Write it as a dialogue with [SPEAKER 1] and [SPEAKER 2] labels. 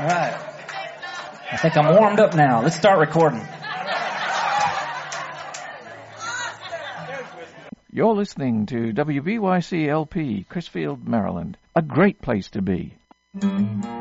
[SPEAKER 1] right. I think I'm warmed up now. Let's start recording.
[SPEAKER 2] You're listening to WVYC-LP, Crisfield, Maryland. A great place to be.